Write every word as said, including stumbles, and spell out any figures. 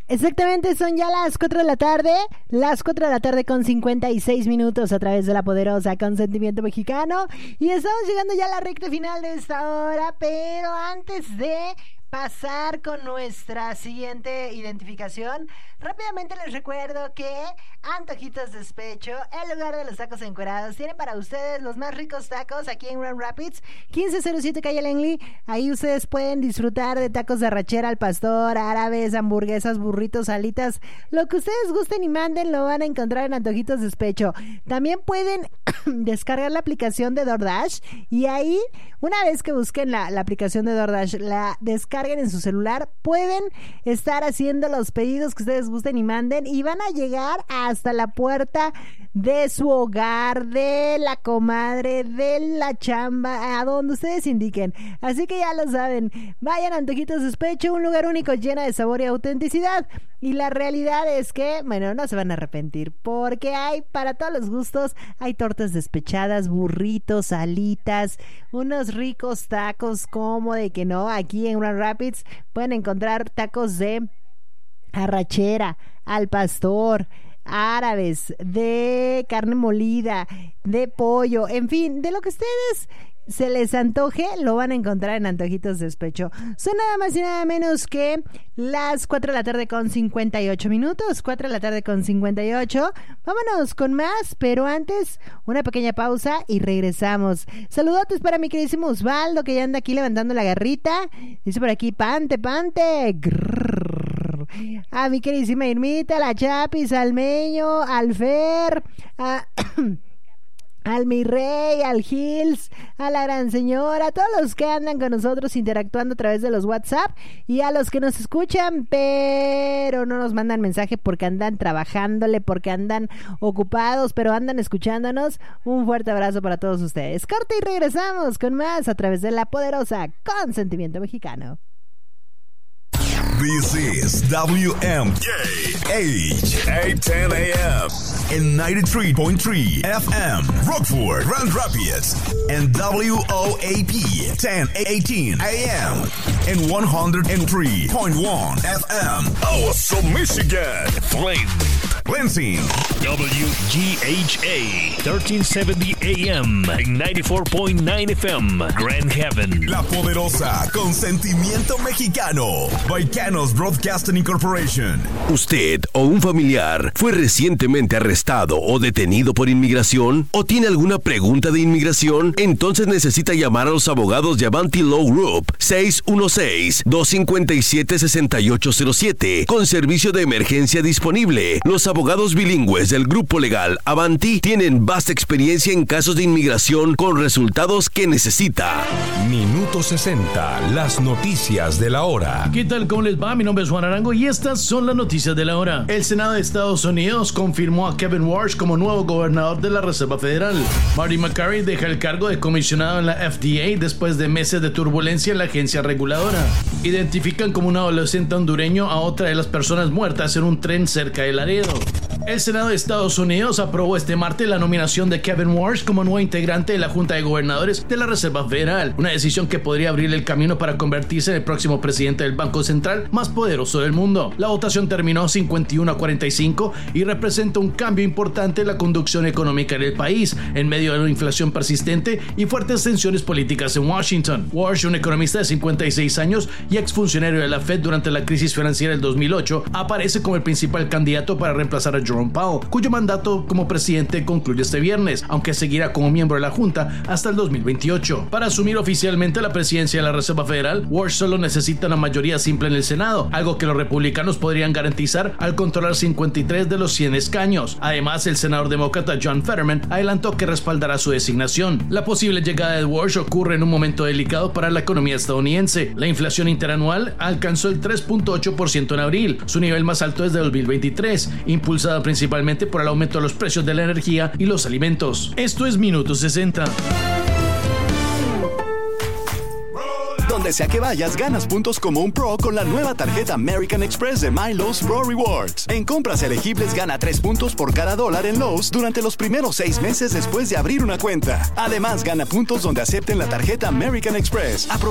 Exactamente, son ya las cuatro de la tarde, las cuatro de la tarde con cincuenta y seis minutos a través de la poderosa Consentimiento Mexicano, y estamos llegando ya a la recta final de esta hora, pero antes de pasar con nuestra siguiente identificación, rápidamente les recuerdo que Antojitos Despecho, el lugar de los tacos encuerados, tiene para ustedes los más ricos tacos aquí en Grand Rapids, quince cero siete calle Langley. Ahí ustedes pueden disfrutar de tacos de arrachera al pastor, árabes, hamburguesas, burritos, alitas, lo que ustedes gusten y manden lo van a encontrar en Antojitos Despecho. También pueden descargar la aplicación de DoorDash, y ahí, una vez que busquen la, la aplicación de DoorDash, la descarguen en su celular, pueden estar haciendo los pedidos que ustedes gusten y manden, y van a llegar hasta la puerta de su hogar, de la comadre, de la chamba, a donde ustedes indiquen. Así que ya lo saben, vayan a Antojitos Despecho, un lugar único lleno de sabor y autenticidad. Y la realidad es que, bueno, no se van a arrepentir, porque hay para todos los gustos. Hay tortas despechadas, burritos, alitas, unos ricos tacos, como de que no. Aquí en Grand Rapids pueden encontrar tacos de arrachera, al pastor, árabes, de carne molida, de pollo, en fin, de lo que ustedes se les antoje, lo van a encontrar en Antojitos Despecho. Son nada más y nada menos que las cuatro de la tarde con cincuenta y ocho minutos, cuatro de la tarde con cincuenta y ocho. Vámonos con más, pero antes una pequeña pausa y regresamos. Saludotes para mi queridísimo Osvaldo, que ya anda aquí levantando la garrita. Dice por aquí, pante, pante. Grrr. A mi queridísima Irmita, la Chapis, al Meño, al Fer, a... al mi rey, al Hills, a la gran señora, a todos los que andan con nosotros interactuando a través de los WhatsApp, y a los que nos escuchan pero no nos mandan mensaje porque andan trabajándole, porque andan ocupados, pero andan escuchándonos. Un fuerte abrazo para todos ustedes. Corte y regresamos con más a través de la poderosa Consentimiento Mexicano. This is W M K H eight ten A M and ninety-three point three F M Rockford, Grand Rapids, and W O A P ten eighteen A M and one oh three point one F M Awesome, Michigan, Flint, Lansing, W G H A thirteen seventy A M and ninety-four point nine F M Grand Haven. La poderosa Consentimiento Mexicano, Vaicanos Broadcasting Incorporation. ¿Usted o un familiar fue recientemente arrestado o detenido por inmigración? ¿O tiene alguna pregunta de inmigración? Entonces necesita llamar a los abogados de Avanti Law Group seis uno seis, dos cinco siete, seis ocho cero siete con servicio de emergencia disponible. Los abogados bilingües del grupo legal Avanti tienen vasta experiencia en casos de inmigración con resultados que necesita. Minuto sesenta, las noticias de la hora. ¿Qué tal? ¿Cómo les va? Mi nombre es Juan Arango y estas son las noticias de la hora. El Senado de Estados Unidos confirmó a Kevin Warsh como nuevo gobernador de la Reserva Federal. Marty McCarry deja el cargo de comisionado en la F D A después de meses de turbulencia en la agencia reguladora. Identifican como un adolescente hondureño a otra de las personas muertas en un tren cerca de Laredo. El Senado de Estados Unidos aprobó este martes la nominación de Kevin Warsh como nuevo integrante de la Junta de Gobernadores de la Reserva Federal, una decisión que podría abrir el camino para convertirse en el próximo presidente del Banco Central más poderoso del mundo. La votación terminó cincuenta y uno a cuarenta y cinco y representa un cambio importante en la conducción económica en el país, en medio de una inflación persistente y fuertes tensiones políticas en Washington. Warsh, un economista de cincuenta y seis años y exfuncionario de la Fed durante la crisis financiera del dos mil ocho, aparece como el principal candidato para reemplazar a Jerome Powell, cuyo mandato como presidente concluye este viernes, aunque seguirá como miembro de la Junta hasta el dos mil veintiocho. Para asumir oficialmente la presidencia de la Reserva Federal, Warsh solo necesita una mayoría simple en el Senado, algo que los republicanos podrían garantizar al controlar cincuenta y tres de los cien escaños. Además, el senador demócrata John Fetterman adelantó que respaldará su designación. La posible llegada de Warsh ocurre en un momento delicado para la economía estadounidense. La inflación interanual alcanzó el tres punto ocho por ciento en abril, su nivel más alto desde dos mil veintitrés, impulsada principalmente por el aumento de los precios de la energía y los alimentos. Esto es Minuto sesenta. Donde sea que vayas, ganas puntos como un pro con la nueva tarjeta American Express de My Lowe's Pro Rewards. En compras elegibles, gana tres puntos por cada dólar en Lowe's durante los primeros seis meses después de abrir una cuenta. Además, gana puntos donde acepten la tarjeta American Express. Aprove-